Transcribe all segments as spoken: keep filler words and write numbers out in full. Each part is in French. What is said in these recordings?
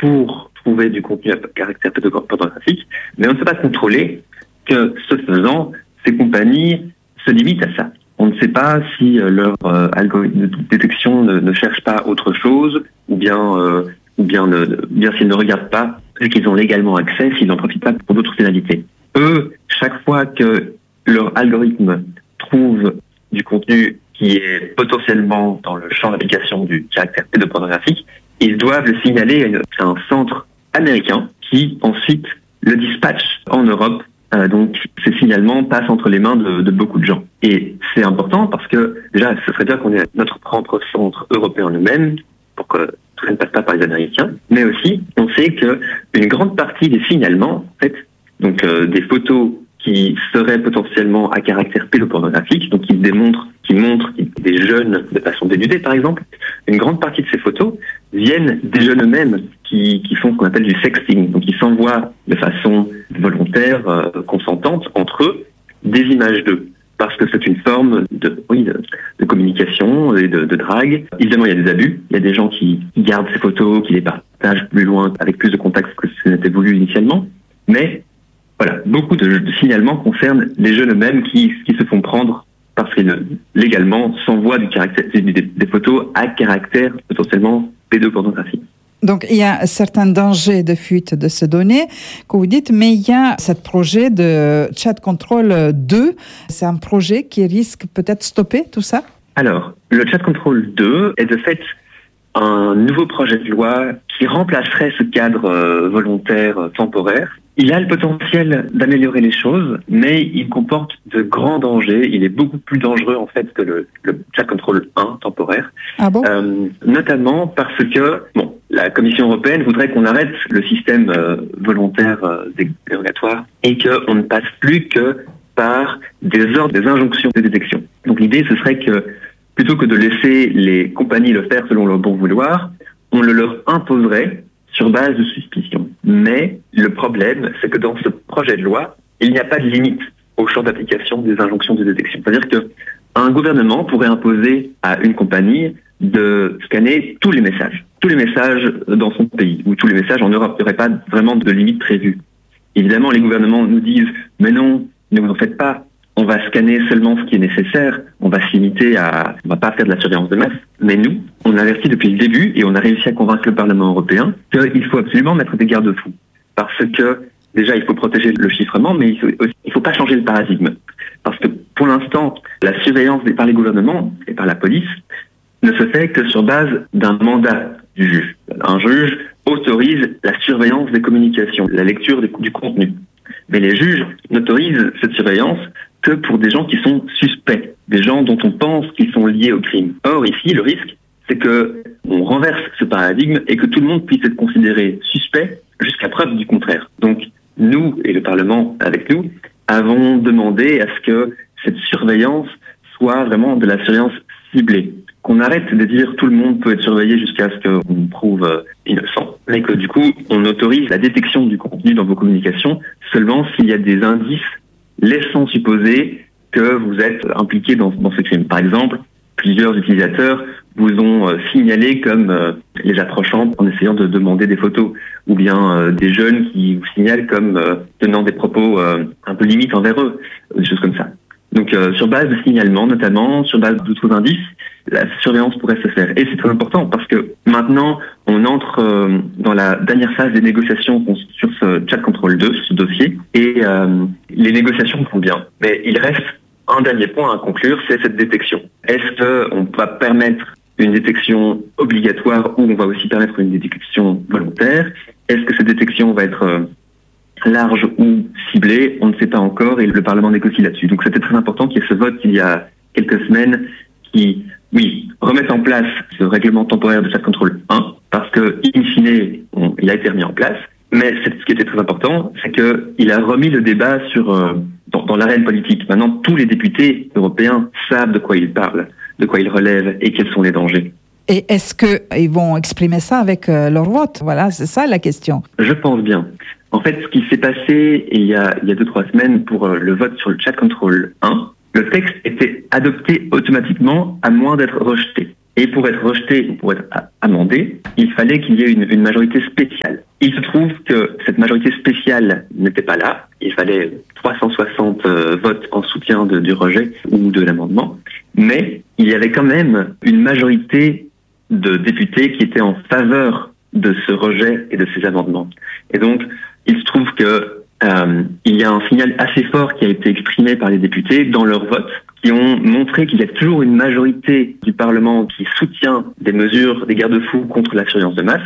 pour trouver du contenu à caractère pédopornographique, mais on ne peut pas contrôler que, ce faisant, ces compagnies se limitent à ça. On ne sait pas si euh, leur euh, algorithme de détection ne, ne cherche pas autre chose, ou bien, euh, ou bien, ne, bien s'ils ne regardent pas, vu qu'ils ont légalement accès, s'ils n'en profitent pas pour d'autres finalités. Eux, chaque fois que leur algorithme trouve du contenu qui est potentiellement dans le champ d'application du caractère pédopornographique, ils doivent le signaler à, une, à un centre américain qui ensuite le dispatche en Europe. Euh, donc ces signalements passent entre les mains de, de beaucoup de gens. Et c'est important parce que déjà, ce serait bien qu'on ait notre propre centre européen nous-mêmes pour que tout ça ne passe pas par les Américains. Mais aussi, on sait qu'une grande partie des signalements, en fait, donc euh, des photos qui seraient potentiellement à caractère pédopornographique, donc qui démontrent, qui montrent des jeunes de façon dénudée, par exemple, une grande partie de ces photos viennent des jeunes eux-mêmes qui, qui font ce qu'on appelle du sexting, donc ils s'envoient de façon volontaire, euh, consentante entre eux, des images d'eux, parce que c'est une forme de, oui, de, de communication et de, de drague. Évidemment, il y a des abus, il y a des gens qui gardent ces photos, qui les partagent plus loin, avec plus de contacts que ce n'était voulu initialement, mais voilà, beaucoup de, de signalements concernent les jeunes eux-mêmes qui, qui se font prendre parce qu'ils légalement s'envoient du caractère, des, des photos à caractère potentiellement pédopornographique. Donc, il y a un certain danger de fuite de ces données que vous dites, mais il y a ce projet de Chat Control deux. C'est un projet qui risque peut-être de stopper tout ça? Alors, le Chat Control deux est de fait un nouveau projet de loi qui remplacerait ce cadre euh, volontaire euh, temporaire. Il a le potentiel d'améliorer les choses, mais il comporte de grands dangers. Il est beaucoup plus dangereux en fait que le, le Chat Control un temporaire. Ah bon? euh, notamment parce que bon, la Commission européenne voudrait qu'on arrête le système euh, volontaire euh, dérogatoire et qu'on ne passe plus que par des ordres, des injonctions de détection. Donc l'idée, ce serait que plutôt que de laisser les compagnies le faire selon leur bon vouloir, on le leur imposerait sur base de suspicion. Mais le problème, c'est que dans ce projet de loi, il n'y a pas de limite au champ d'application des injonctions de détection. C'est-à-dire qu'un gouvernement pourrait imposer à une compagnie de scanner tous les messages, tous les messages dans son pays, ou tous les messages en Europe. Il n'y aurait pas vraiment de limite prévue. Évidemment, les gouvernements nous disent « mais non, ne vous en faites pas, on va scanner seulement ce qui est nécessaire, on va se limiter à... on va pas faire de la surveillance de masse ». Mais nous, on a averti depuis le début et on a réussi à convaincre le Parlement européen qu'il faut absolument mettre des garde-fous. Parce que, déjà, il faut protéger le chiffrement, mais il faut, il faut pas changer le paradigme. Parce que, pour l'instant, la surveillance par les gouvernements et par la police ne se fait que sur base d'un mandat du juge. Un juge autorise la surveillance des communications, la lecture du contenu. Mais les juges n'autorisent cette surveillance que pour des gens qui sont suspects, des gens dont on pense qu'ils sont liés au crime. Or, ici, le risque, c'est que on renverse ce paradigme et que tout le monde puisse être considéré suspect jusqu'à preuve du contraire. Donc, nous, et le Parlement avec nous, avons demandé à ce que cette surveillance soit vraiment de la surveillance ciblée. Qu'on arrête de dire tout le monde peut être surveillé jusqu'à ce qu'on prouve innocent, mais que du coup, on autorise la détection du contenu dans vos communications seulement s'il y a des indices laissant supposer que vous êtes impliqué dans, dans ce crime. Par exemple, plusieurs utilisateurs vous ont euh, signalé comme euh, les approchant en essayant de demander des photos, ou bien euh, des jeunes qui vous signalent comme euh, tenant des propos euh, un peu limites envers eux, des choses comme ça. Donc euh, sur base de signalements notamment, sur base d'autres indices, la surveillance pourrait se faire. Et c'est très important parce que maintenant, on entre euh, dans la dernière phase des négociations sur ce Chat Control deux, sur ce dossier, et euh, les négociations vont bien. Mais il reste un dernier point à conclure, c'est cette détection. Est-ce qu'on va permettre une détection obligatoire ou on va aussi permettre une détection volontaire? Est-ce que cette détection va être euh, large ou ciblée? On ne sait pas encore et le Parlement négocie là-dessus. Donc c'était très important qu'il y ait ce vote il y a quelques semaines qui, oui, remettent en place ce règlement temporaire de Chat Control un parce que, in fine, on, il a été remis en place. Mais ce qui était très important, c'est qu'il a remis le débat sur, euh, dans, dans l'arène politique. Maintenant, tous les députés européens savent de quoi ils parlent, de quoi ils relèvent et quels sont les dangers. Et est-ce qu'ils vont exprimer ça avec euh, leur vote? Voilà, c'est ça la question. Je pense bien. En fait, ce qui s'est passé il y a, il y a deux, trois semaines pour euh, le vote sur le Chat Control un, le texte était adopté automatiquement à moins d'être rejeté. Et pour être rejeté ou pour être amendé, il fallait qu'il y ait une, une majorité spéciale. Il se trouve que cette majorité spéciale n'était pas là. Il fallait trois cent soixante euh, votes en soutien de, du rejet ou de l'amendement. Mais il y avait quand même une majorité de députés qui étaient en faveur de ce rejet et de ces amendements. Et donc, il se trouve que euh, il y a un signal assez fort qui a été exprimé par les députés dans leur vote, qui ont montré qu'il y a toujours une majorité du Parlement qui soutient des mesures, des garde-fous contre la surveillance de masse.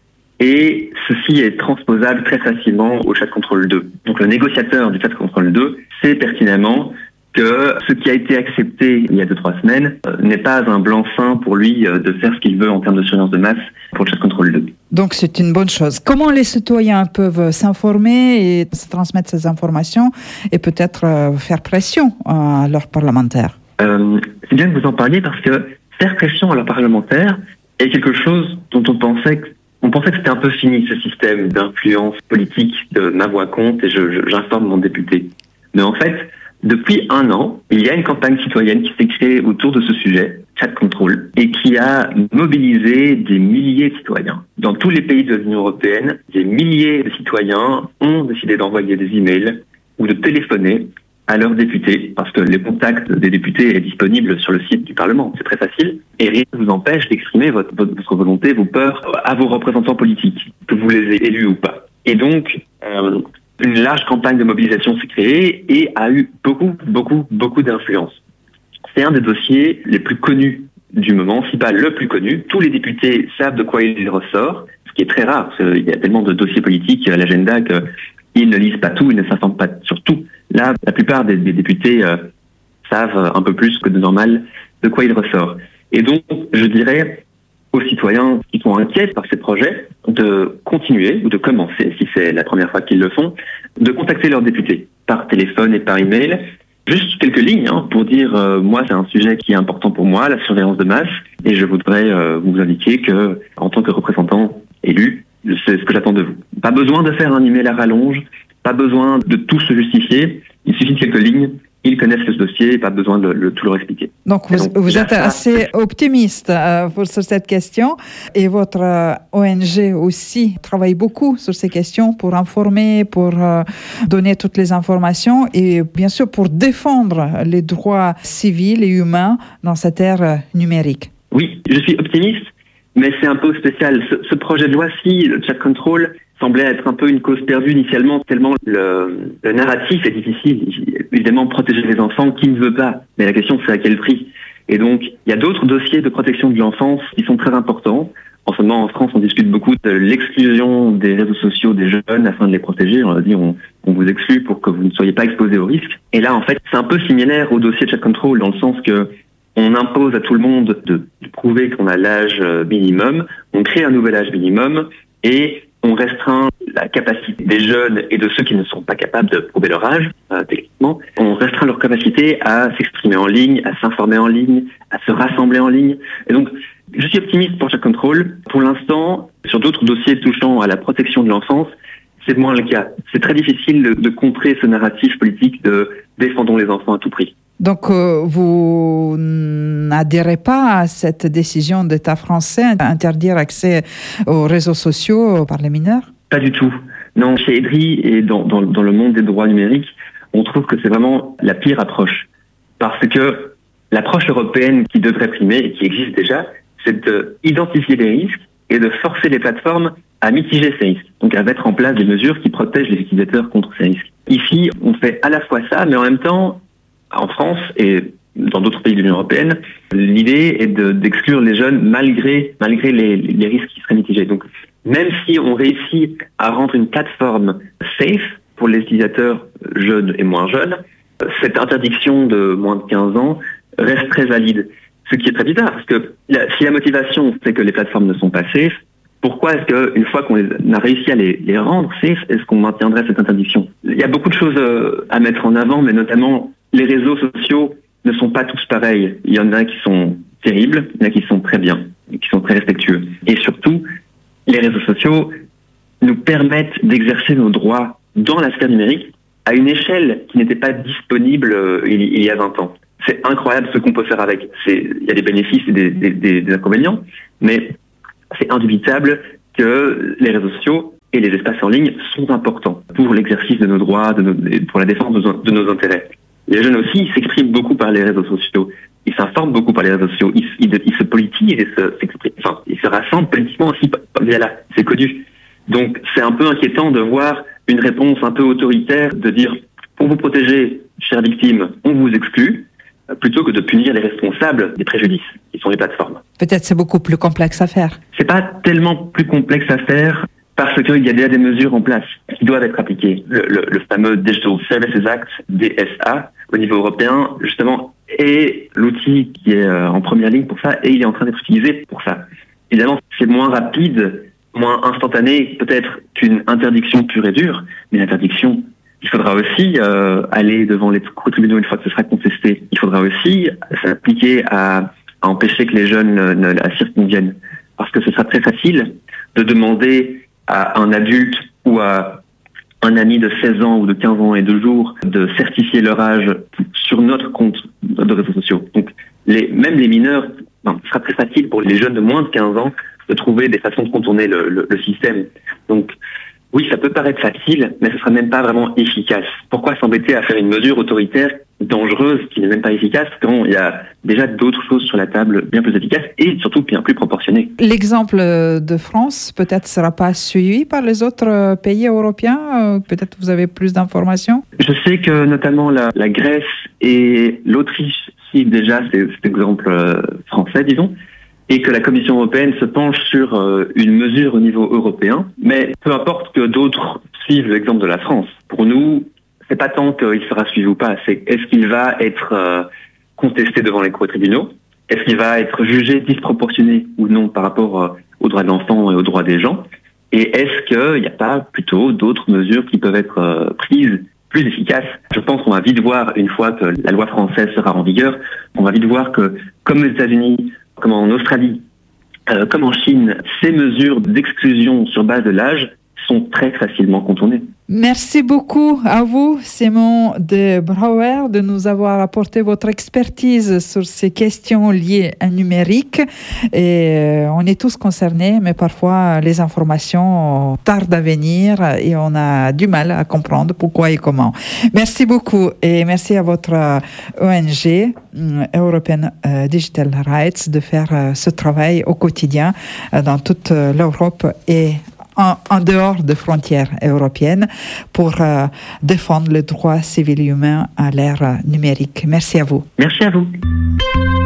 Et ceci est transposable très facilement au chat contrôle deux. Donc le négociateur du chat contrôle deux sait pertinemment que ce qui a été accepté il y a deux trois semaines euh, n'est pas un blanc-seing pour lui euh, de faire ce qu'il veut en termes de surveillance de masse pour le chat contrôle deux. Donc c'est une bonne chose. Comment les citoyens peuvent s'informer et se transmettre ces informations et peut-être euh, faire pression à leurs parlementaires? euh, C'est bien que vous en parliez parce que faire pression à leurs parlementaires est quelque chose dont on pensait que On pensait que c'était un peu fini, ce système d'influence politique de ma voix compte et je, je, j'informe mon député. Mais en fait, depuis un an, il y a une campagne citoyenne qui s'est créée autour de ce sujet, Chat Control, et qui a mobilisé des milliers de citoyens. Dans tous les pays de l'Union européenne, des milliers de citoyens ont décidé d'envoyer des emails ou de téléphoner à leurs députés, parce que le contact des députés est disponible sur le site du Parlement. C'est très facile. Et rien ne vous empêche d'exprimer votre, votre volonté, vos peurs à vos représentants politiques, que vous les ayez élus ou pas. Et donc, euh, une large campagne de mobilisation s'est créée et a eu beaucoup, beaucoup, beaucoup d'influence. C'est un des dossiers les plus connus du moment, si pas le plus connu. Tous les députés savent de quoi il ressort, ce qui est très rare, parce qu'il y a tellement de dossiers politiques à l'agenda qu'ils ne lisent pas tout, ils ne s'informent pas sur tout. Là, la plupart des, des députés euh, savent un peu plus que de normal de quoi il ressort. Et donc, je dirais aux citoyens qui sont inquiets par ces projets de continuer ou de commencer, si c'est la première fois qu'ils le font, de contacter leurs députés par téléphone et par email. Juste quelques lignes hein, pour dire euh, moi c'est un sujet qui est important pour moi, la surveillance de masse, et je voudrais euh, vous indiquer que en tant que représentant élu, c'est ce que j'attends de vous. Pas besoin de faire un email à rallonge, pas besoin de tout se justifier, il suffit de quelques lignes. Ils connaissent ce dossier, pas besoin de le, tout leur expliquer. Donc, vous, donc, vous êtes ça, assez optimiste euh, pour, sur cette question. Et votre euh, O N G aussi travaille beaucoup sur ces questions pour informer, pour euh, donner toutes les informations et bien sûr pour défendre les droits civils et humains dans cette ère numérique. Oui, je suis optimiste, mais c'est un peu spécial. Ce, ce projet de loi-ci, le Chat Control, semblait être un peu une cause perdue initialement, tellement le, le narratif est difficile. Évidemment, protéger les enfants, qui ne veut pas? Mais la question, c'est à quel prix? Et donc, il y a d'autres dossiers de protection de l'enfance qui sont très importants. En ce moment, en France, on discute beaucoup de l'exclusion des réseaux sociaux des jeunes afin de les protéger. On leur dit, on, on vous exclut pour que vous ne soyez pas exposés au risque. Et là, en fait, c'est un peu similaire au dossier de Chat Control, dans le sens que on impose à tout le monde de, de prouver qu'on a l'âge minimum, on crée un nouvel âge minimum, et on restreint la capacité des jeunes et de ceux qui ne sont pas capables de prouver leur âge, euh, techniquement. On restreint leur capacité à s'exprimer en ligne, à s'informer en ligne, à se rassembler en ligne. Et donc, je suis optimiste pour Chat Control. Pour l'instant, sur d'autres dossiers touchant à la protection de l'enfance, c'est moins le cas. C'est très difficile de, de contrer ce narratif politique de « défendons les enfants à tout prix ». Donc, euh, vous n'adhérez pas à cette décision d'État français d'interdire l'accès aux réseaux sociaux par les mineurs? Pas du tout. Non, chez EDRI et dans, dans, dans le monde des droits numériques, on trouve que c'est vraiment la pire approche. Parce que l'approche européenne qui devrait primer et qui existe déjà, c'est d'identifier les risques et de forcer les plateformes à mitiger ces risques. Donc à mettre en place des mesures qui protègent les utilisateurs contre ces risques. Ici, on fait à la fois ça, mais en même temps, en France et dans d'autres pays de l'Union européenne, l'idée est de, d'exclure les jeunes malgré, malgré les, les risques qui seraient mitigés. Donc, même si on réussit à rendre une plateforme safe pour les utilisateurs jeunes et moins jeunes, cette interdiction de moins de quinze ans reste très valide. Ce qui est très bizarre, parce que la, si la motivation c'est que les plateformes ne sont pas safe, pourquoi est-ce qu'une fois qu'on a réussi à les, les rendre safe, est-ce qu'on maintiendrait cette interdiction? Il y a beaucoup de choses à mettre en avant, mais notamment les réseaux sociaux ne sont pas tous pareils. Il y en a qui sont terribles, il y en a qui sont très bien, qui sont très respectueux. Et surtout, les réseaux sociaux nous permettent d'exercer nos droits dans la sphère numérique à une échelle qui n'était pas disponible il y a vingt ans. c'est incroyable ce qu'on peut faire avec. C'est, il y a des bénéfices et des, des, des, des inconvénients, mais c'est indubitable que les réseaux sociaux et les espaces en ligne sont importants pour l'exercice de nos droits, de nos, pour la défense de nos, de nos intérêts. Les jeunes aussi s'expriment beaucoup par les réseaux sociaux. Ils s'informent beaucoup par les réseaux sociaux. Ils, ils, ils se politisent et se, enfin, ils se rassemblent politiquement aussi via là. C'est connu. Donc, c'est un peu inquiétant de voir une réponse un peu autoritaire de dire pour vous protéger, chères victimes, on vous exclut, plutôt que de punir les responsables des préjudices qui sont les plateformes. Peut-être c'est beaucoup plus complexe à faire. C'est pas tellement plus complexe à faire parce qu'il y a déjà des mesures en place qui doivent être appliquées. Le, le, le fameux Digital Services Act, D S A, au niveau européen, justement, est l'outil qui est en première ligne pour ça et il est en train d'être utilisé pour ça. Évidemment, c'est moins rapide, moins instantané peut-être qu'une interdiction pure et dure, mais l'interdiction, il faudra aussi euh, aller devant les cours tribunaux une fois que ce sera contesté. Il faudra aussi s'appliquer à, à empêcher que les jeunes ne, ne la circonviennent. Parce que ce sera très facile de demander à un adulte ou à un ami de seize ans ou de quinze ans et deux jours de certifier leur âge sur notre compte de réseaux sociaux. Donc, les, même les mineurs, non, ce sera très facile pour les jeunes de moins de quinze ans de trouver des façons de contourner le, le, le système. Donc, oui, ça peut paraître facile, mais ce sera même pas vraiment efficace. Pourquoi s'embêter à faire une mesure autoritaire dangereuse qui n'est même pas efficace quand il y a déjà d'autres choses sur la table bien plus efficaces et surtout bien plus proportionnées. L'exemple de France peut-être sera pas suivi par les autres pays européens. Peut-être vous avez plus d'informations. Je sais que notamment la, la Grèce et l'Autriche suivent déjà cet exemple français, disons, et que la Commission européenne se penche sur euh, une mesure au niveau européen. Mais peu importe que d'autres suivent l'exemple de la France. Pour nous, c'est pas tant qu'il sera suivi ou pas, c'est est-ce qu'il va être euh, contesté devant les cours et tribunaux? Est-ce qu'il va être jugé disproportionné ou non par rapport euh, aux droits de l'enfant et aux droits des gens? Et est-ce qu'il n'y a pas plutôt d'autres mesures qui peuvent être euh, prises plus efficaces? Je pense qu'on va vite voir, une fois que la loi française sera en vigueur, on va vite voir que, comme les États-Unis, comme en Australie, euh, comme en Chine, ces mesures d'exclusion sur base de l'âge sont très facilement contournées. Merci beaucoup à vous, Simon de Brouwer, de nous avoir apporté votre expertise sur ces questions liées au numérique. Et on est tous concernés, mais parfois les informations tardent à venir et on a du mal à comprendre pourquoi et comment. Merci beaucoup et merci à votre O N G, European Digital Rights, de faire ce travail au quotidien dans toute l'Europe et En, en dehors des frontières européennes pour euh, défendre les droits civils et humains à l'ère numérique. Merci à vous. Merci à vous.